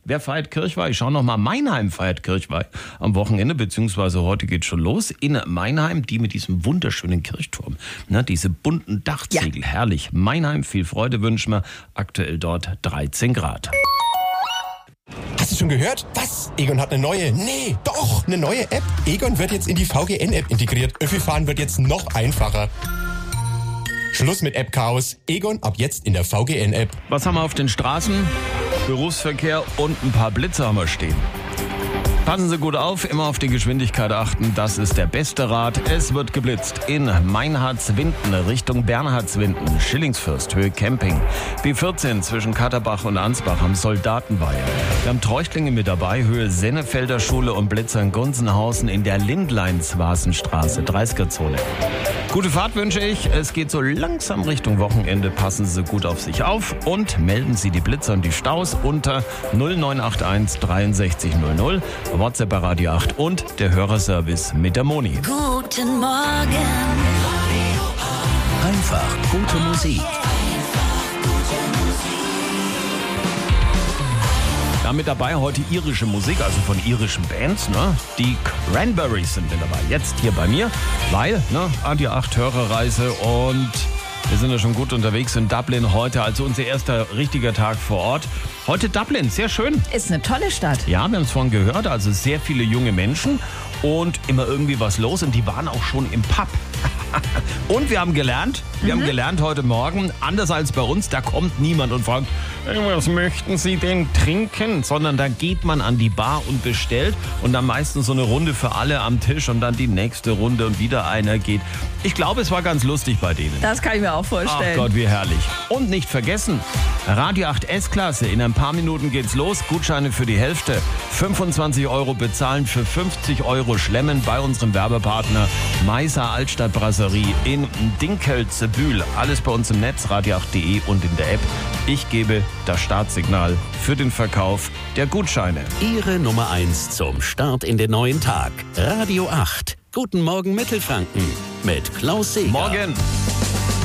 Wer feiert Kirchweih? Ich schaue nochmal, Meinheim feiert Kirchweih am Wochenende, beziehungsweise heute geht schon los. In Meinheim, die mit diesem wunderschönen Kirchturm, ne, diese bunten Dachziegel, herrlich. Meinheim, viel Freude wünschen wir. Aktuell dort 13 Grad. Hast du schon gehört? Was? Egon hat eine neue? Nee, doch, eine neue App. Egon wird jetzt in die VGN-App integriert. Öffi-Fahren wird jetzt noch einfacher. Schluss mit App-Chaos. Egon ab jetzt in der VGN-App. Was haben wir auf den Straßen? Berufsverkehr und ein paar Blitze haben wir stehen. Passen Sie gut auf, immer auf die Geschwindigkeit achten. Das ist der beste Rat. Es wird geblitzt in Meinhardswinden Richtung Bernhardswinden, Schillingsfürst, Höhe Camping. B14 zwischen Katterbach und Ansbach am Soldatenweiher. Wir haben Treuchtlinge mit dabei, Höhe Sennefelder Schule und Blitzer in Gunzenhausen in der Lindleinswasenstraße, 30er-Zone. Gute Fahrt wünsche ich. Es geht so langsam Richtung Wochenende. Passen Sie gut auf sich auf und melden Sie die Blitzer und die Staus unter 0981 63 00, WhatsApp bei Radio 8 und der Hörerservice mit der Moni. Guten Morgen. Einfach gute Musik. Ja, mit dabei heute irische Musik, also von irischen Bands, ne? Die Cranberries sind mit dabei. Jetzt hier bei mir, weil, ne, Radio 8 Hörerreise und wir sind ja schon gut unterwegs in Dublin heute, also unser erster richtiger Tag vor Ort. Heute Dublin, sehr schön. Ist eine tolle Stadt. Ja, wir haben es vorhin gehört, also sehr viele junge Menschen und immer irgendwie was los und die waren auch schon im Pub. Und wir haben gelernt heute Morgen, anders als bei uns, da kommt niemand und fragt, was möchten Sie denn trinken? Sondern da geht man an die Bar und bestellt und dann meistens so eine Runde für alle am Tisch und dann die nächste Runde und wieder einer geht. Ich glaube, es war ganz lustig bei denen. Das kann ich mir auch vorstellen. Ach Gott, wie herrlich. Und nicht vergessen, Radio 8 S-Klasse, in ein paar Minuten geht's los. Gutscheine für die Hälfte. 25 € bezahlen, für 50 € schlemmen bei unserem Werbepartner Meiser Altstadt Brasserie in Dinkelsbühl. Alles bei uns im Netz, radio8.de und in der App. Ich gebe das Startsignal für den Verkauf der Gutscheine. Ihre Nummer 1 zum Start in den neuen Tag. Radio 8. Guten Morgen Mittelfranken mit Klaus Seeger. Morgen.